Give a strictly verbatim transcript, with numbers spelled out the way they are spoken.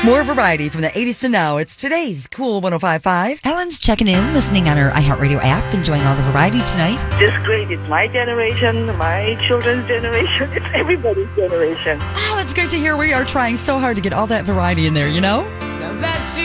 More variety from the eighties to now. It's today's Cool one oh five point five. Ellen's checking in, listening on her iHeartRadio app, enjoying all the variety tonight. Just great. It's my generation, my children's generation. It's everybody's generation. Oh, that's great to hear. We are trying so hard to get all that variety in there, you know? Now that's